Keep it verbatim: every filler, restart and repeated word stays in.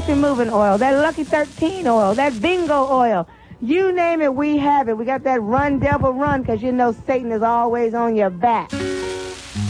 kinks removing oil, that Lucky thirteen oil, that bingo oil. You name it, we have it. We got that run, devil, run, because you know Satan is always on your back.